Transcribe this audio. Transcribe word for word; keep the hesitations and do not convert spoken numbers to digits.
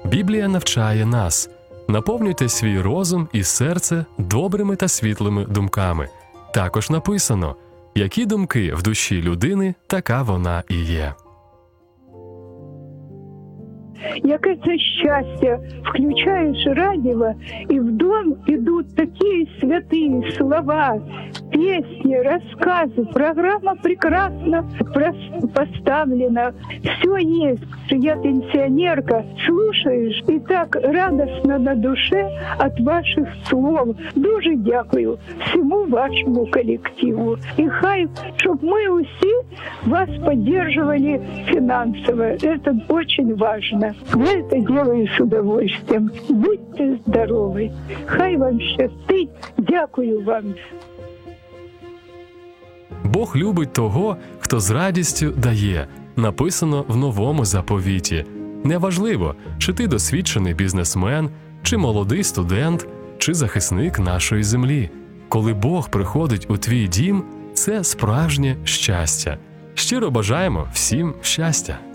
Біблія навчає нас: наповнюйте свій розум і серце добрими та світлими думками. Також написано: які думки в душі людини, така вона і є. Яке це щастя, включаєш радіо, і в дом идут такие святые слова, песни, рассказы. Программа прекрасно поставлена. Все есть. Я пенсионерка. Слушаешь, и так радостно на душе от ваших слов. Дуже дякую всему вашему коллективу. И хай, щоб мы усі вас поддерживали финансово. Это очень важно. Я это делаю с удовольствием. Будьте здоровы. Хай вам щастить. Дякую вам. Бог любить того, хто з радістю дає. Написано в Новому заповіті. Неважливо, чи ти досвідчений бізнесмен, чи молодий студент, чи захисник нашої землі. Коли Бог приходить у твій дім, це справжнє щастя. Щиро бажаємо всім щастя.